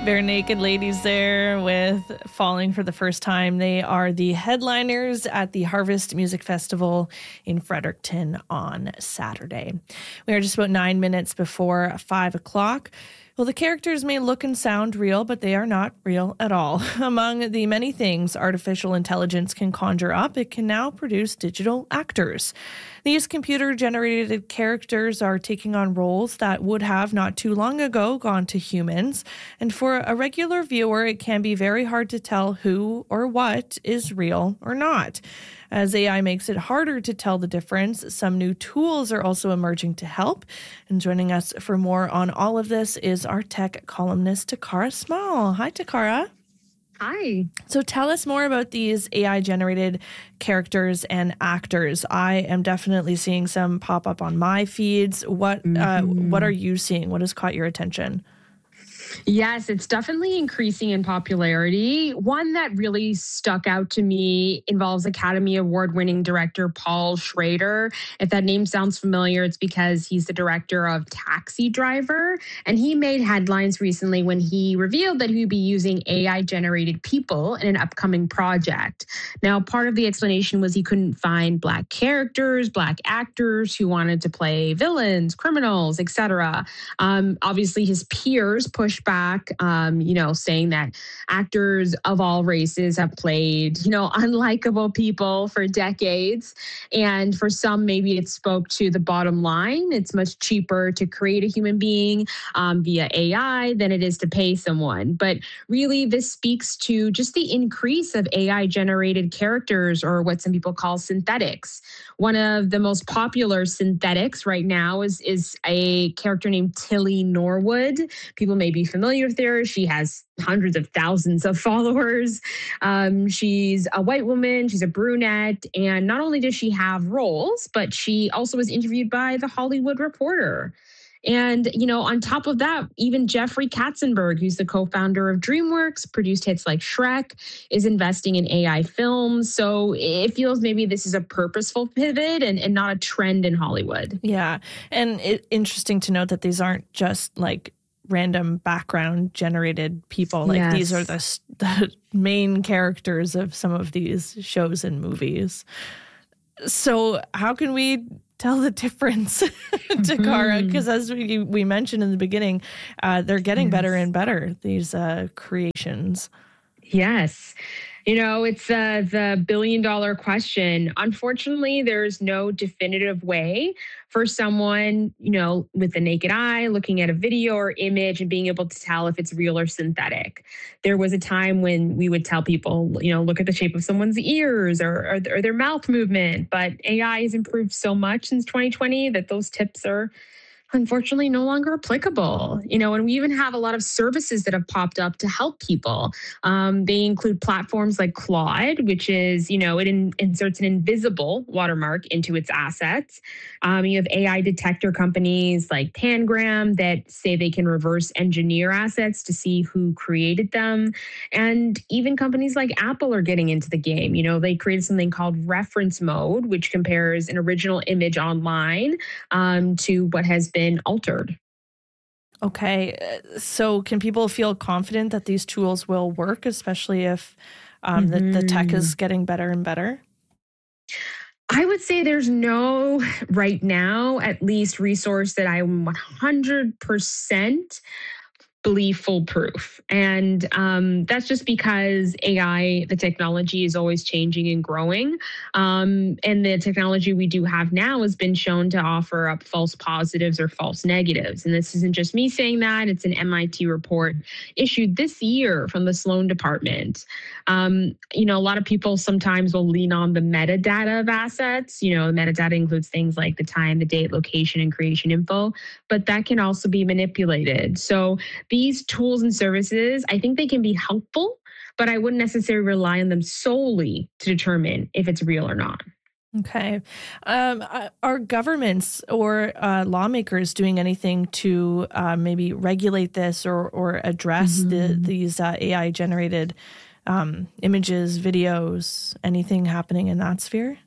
Bare Naked Ladies there with Falling for the First Time. They are the headliners at the Harvest Music Festival in Fredericton on Saturday. We are just about 9 minutes before 5 o'clock. Well, the characters may look and sound real, but they are not real at all. Among the many things artificial intelligence can conjure up, it can now produce digital actors. These computer-generated characters are taking on roles that would have not too long ago gone to humans. And for a regular viewer, it can be very hard to tell who or what is real or not. As AI makes it harder to tell the difference, some new tools are also emerging to help. And joining us for more on all of this is our tech columnist, Takara Small. Hi, Takara. Hi. So tell us more about these AI-generated characters and actors. I am definitely seeing some pop up on my feeds. What are you seeing? What has caught your attention? Yes, it's definitely increasing in popularity. One that really stuck out to me involves Academy Award-winning director Paul Schrader. If that name sounds familiar, it's because he's the director of Taxi Driver. And he made headlines recently when he revealed that he would be using AI-generated people in an upcoming project. Now, part of the explanation was he couldn't find Black characters, Black actors who wanted to play villains, criminals, etc. Obviously, his peers pushed back, saying that actors of all races have played, unlikable people for decades. And for some, maybe it spoke to the bottom line. It's much cheaper to create a human being via AI than it is to pay someone. But really, this speaks to just the increase of AI-generated characters, or what some people call synthetics. One of the most popular synthetics right now is a character named Tilly Norwood. People may be familiar with her. She has hundreds of thousands of followers. She's a white woman. She's a brunette. And not only does she have roles, but she also was interviewed by The Hollywood Reporter. And, on top of that, even Jeffrey Katzenberg, who's the co-founder of DreamWorks, produced hits like Shrek, is investing in AI films. So it feels maybe this is a purposeful pivot and not a trend in Hollywood. Yeah. And interesting to note that these aren't just like random background generated people. Like Yes. These are the main characters of some of these shows and movies. So how can we tell the difference, Takara? Because as we mentioned in the beginning, they're getting better and better, these creations. Yes. It's the billion-dollar question. Unfortunately, there's no definitive way for someone, with the naked eye, looking at a video or image and being able to tell if it's real or synthetic. There was a time when we would tell people, look at the shape of someone's ears or their mouth movement. But AI has improved so much since 2020 that those tips are unfortunately no longer applicable. And we even have a lot of services that have popped up to help people. They include platforms like Claude, which is, it inserts an invisible watermark into its assets. You have AI detector companies like Pangram that say they can reverse engineer assets to see who created them. And even companies like Apple are getting into the game. They created something called reference mode, which compares an original image online to what has been altered. Okay. So can people feel confident that these tools will work, especially if the tech is getting better and better? I would say there's no, right now, at least, resource that I'm 100% believe foolproof. And that's just because AI, the technology, is always changing and growing. And the technology we do have now has been shown to offer up false positives or false negatives. And this isn't just me saying that. It's an MIT report issued this year from the Sloan Department. A lot of people sometimes will lean on the metadata of assets. The metadata includes things like the time, the date, location, and creation info, but that can also be manipulated. So these tools and services, I think they can be helpful, but I wouldn't necessarily rely on them solely to determine if it's real or not. Okay. Are governments or lawmakers doing anything to maybe regulate this or address these AI-generated images, videos, anything happening in that sphere?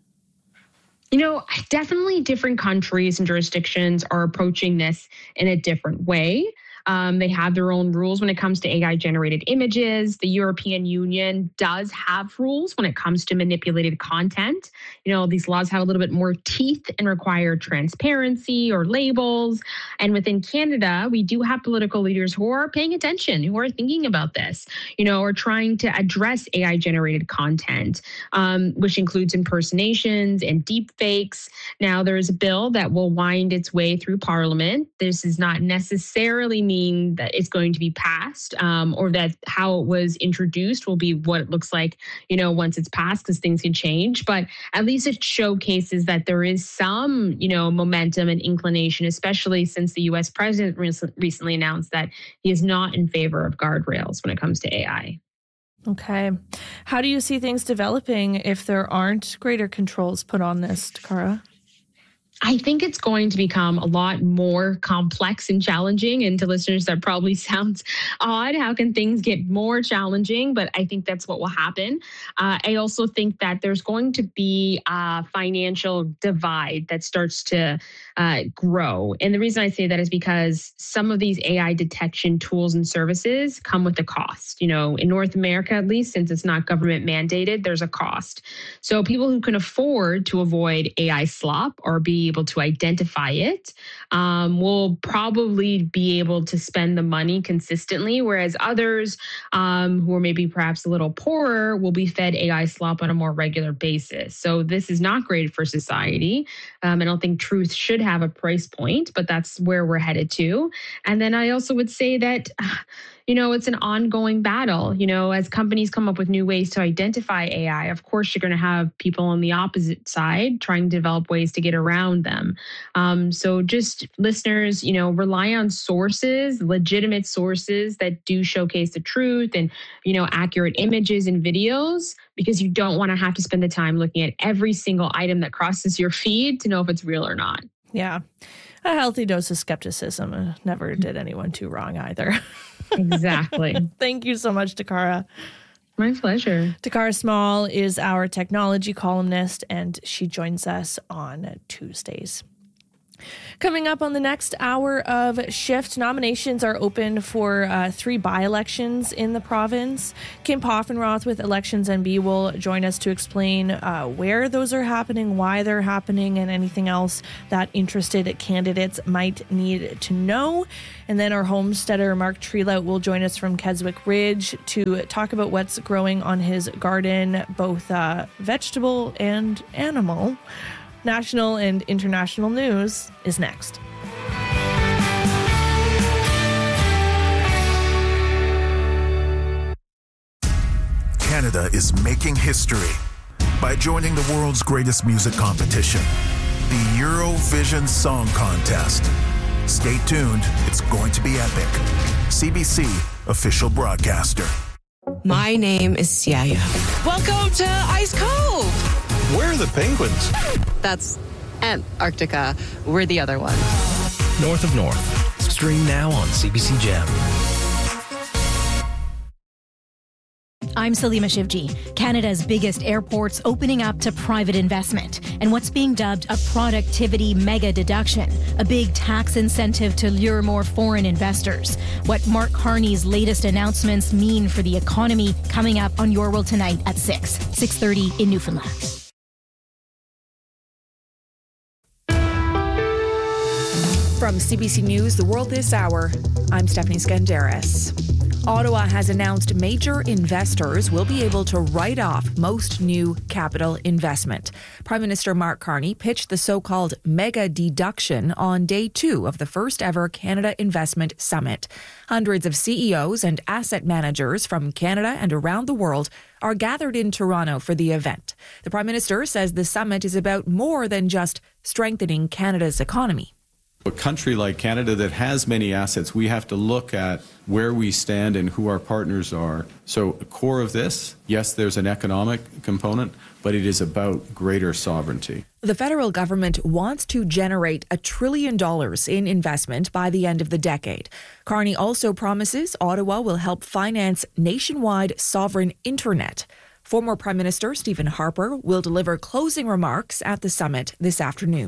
Definitely different countries and jurisdictions are approaching this in a different way. They have their own rules when it comes to AI-generated images. The European Union does have rules when it comes to manipulated content. These laws have a little bit more teeth and require transparency or labels. And within Canada, we do have political leaders who are paying attention, who are thinking about this, or trying to address AI-generated content, which includes impersonations and deep fakes. Now, there is a bill that will wind its way through Parliament. This does not necessarily mean that it's going to be passed, or that how it was introduced will be what it looks like, once it's passed, because things can change. But at least it showcases that there is some, momentum and inclination, especially since the U.S. president recently announced that he is not in favor of guardrails when it comes to AI. Okay. How do you see things developing if there aren't greater controls put on this, Takara? I think it's going to become a lot more complex and challenging. And to listeners, that probably sounds odd. How can things get more challenging? But I think that's what will happen. I also think that there's going to be a financial divide that starts to grow. And the reason I say that is because some of these AI detection tools and services come with a cost. In North America, at least, since it's not government mandated, there's a cost. So people who can afford to avoid AI slop or be able to identify it will probably be able to spend the money consistently, whereas others who are maybe perhaps a little poorer will be fed AI slop on a more regular basis. So this is not great for society. I don't think truth should have a price point, but that's where we're headed to. And then I also would say that it's an ongoing battle. As companies come up with new ways to identify AI, of course, you're going to have people on the opposite side trying to develop ways to get around them. So just listeners, rely on sources, legitimate sources that do showcase the truth and, accurate images and videos, because you don't want to have to spend the time looking at every single item that crosses your feed to know if it's real or not. Yeah. A healthy dose of skepticism never did anyone too wrong either. Exactly. Thank you so much, Takara. My pleasure. Takara Small is our technology columnist, and she joins us on Tuesdays. Coming up on the next hour of Shift, nominations are open for 3 by-elections in the province. Kim Poffenroth with Elections NB will join us to explain where those are happening, why they're happening, and anything else that interested candidates might need to know. And then our homesteader, Mark Trelout, will join us from Keswick Ridge to talk about what's growing on his garden, both vegetable and animal. National and international news is next. Canada is making history by joining the world's greatest music competition, the Eurovision Song Contest. Stay tuned, it's going to be epic. CBC, official broadcaster. My name is Siaya. Welcome to Ice Cove. Where are the penguins? That's Antarctica. We're the other one. North of North. Stream now on CBC Gem. I'm Salima Shivji. Canada's biggest airports opening up to private investment and what's being dubbed a productivity mega deduction, a big tax incentive to lure more foreign investors. What Mark Carney's latest announcements mean for the economy, coming up on Your World Tonight at 6:30 in Newfoundland. From CBC News, The World This Hour, I'm Stephanie Skandaris. Ottawa has announced major investors will be able to write off most new capital investment. Prime Minister Mark Carney pitched the so-called mega deduction on day 2 of the first ever Canada Investment Summit. Hundreds of CEOs and asset managers from Canada and around the world are gathered in Toronto for the event. The Prime Minister says the summit is about more than just strengthening Canada's economy. A country like Canada that has many assets, we have to look at where we stand and who our partners are. So the core of this, yes, there's an economic component, but it is about greater sovereignty. The federal government wants to generate $1 trillion in investment by the end of the decade. Carney also promises Ottawa will help finance nationwide sovereign internet. Former Prime Minister Stephen Harper will deliver closing remarks at the summit this afternoon.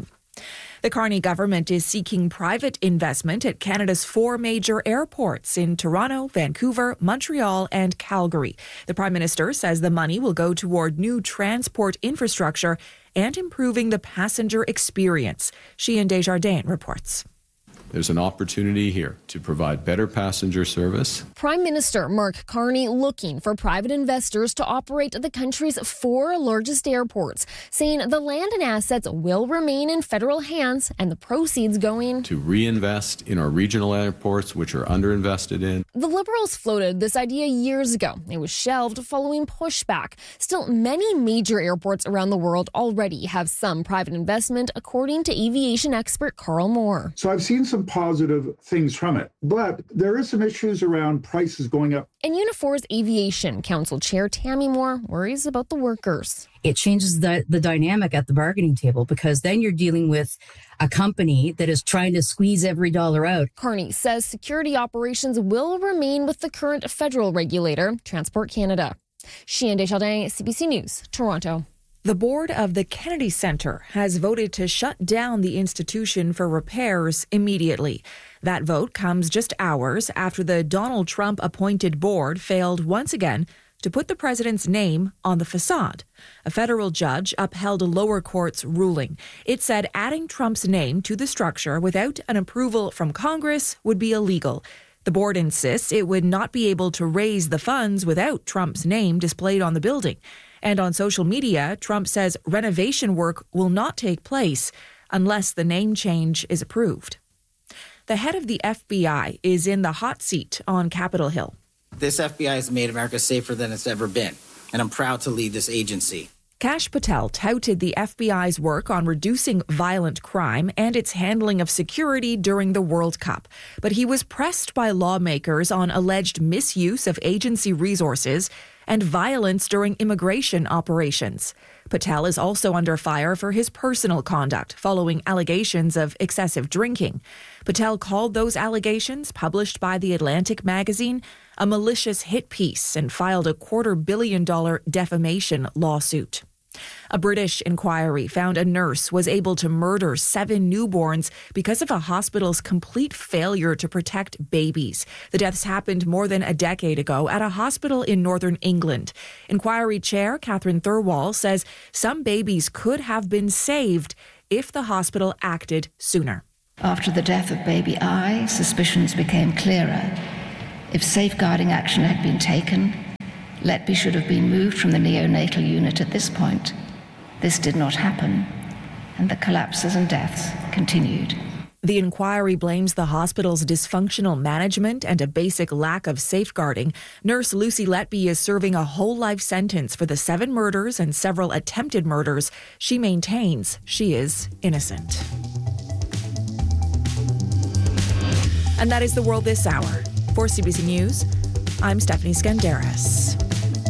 The Carney government is seeking private investment at Canada's 4 major airports in Toronto, Vancouver, Montreal and Calgary. The Prime Minister says the money will go toward new transport infrastructure and improving the passenger experience. Sheehan Desjardins reports. There's an opportunity here to provide better passenger service. Prime Minister Mark Carney looking for private investors to operate the country's 4 largest airports, saying the land and assets will remain in federal hands and the proceeds going to reinvest in our regional airports, which are underinvested in. The Liberals floated this idea years ago. It was shelved following pushback. Still, many major airports around the world already have some private investment, according to aviation expert Carl Moore. So I've seen some positive things from it, but there is some issues around prices going up. And Unifor's Aviation Council Chair Tammy Moore worries about the workers. It changes the dynamic at the bargaining table because then you're dealing with a company that is trying to squeeze every dollar out. Carney says security operations will remain with the current federal regulator, Transport Canada. Sheehan Desjardins, CBC News, Toronto. The board of the Kennedy Centre has voted to shut down the institution for repairs immediately. That vote comes just hours after the Donald Trump-appointed board failed once again to put the president's name on the facade. A federal judge upheld a lower court's ruling. It said adding Trump's name to the structure without an approval from Congress would be illegal. The board insists it would not be able to raise the funds without Trump's name displayed on the building. And on social media, Trump says renovation work will not take place unless the name change is approved. The head of the FBI is in the hot seat on Capitol Hill. This FBI has made America safer than it's ever been, and I'm proud to lead this agency. Kash Patel touted the FBI's work on reducing violent crime and its handling of security during the World Cup. But he was pressed by lawmakers on alleged misuse of agency resources and violence during immigration operations. Patel is also under fire for his personal conduct following allegations of excessive drinking. Patel called those allegations, published by The Atlantic magazine, a malicious hit piece and filed a $250 million defamation lawsuit. A British inquiry found a nurse was able to murder 7 newborns because of a hospital's complete failure to protect babies. The deaths happened more than a decade ago at a hospital in northern England. Inquiry chair Catherine Thirlwall says some babies could have been saved if the hospital acted sooner. After the death of baby I, suspicions became clearer. If safeguarding action had been taken, Letby should have been moved from the neonatal unit at this point. This did not happen, and the collapses and deaths continued. The inquiry blames the hospital's dysfunctional management and a basic lack of safeguarding. Nurse Lucy Letby is serving a whole life sentence for the 7 murders and several attempted murders. She maintains she is innocent. And that is the world this hour. For CBC News, I'm Stephanie Skandaris.